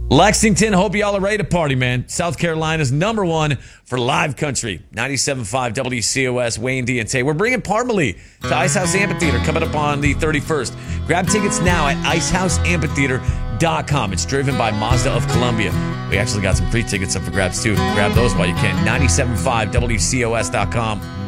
Lexington, hope y'all are ready to party, man. South Carolina's number one for live country. 97.5 WCOS, Wayne D. and Tay. We're bringing Parmalee to Icehouse Amphitheater coming up on the 31st. Grab tickets now at icehouseamphitheater.com. It's driven by Mazda of Columbia. We actually got some free tickets up for grabs, too. Grab those while you can. 97.5 WCOS.com.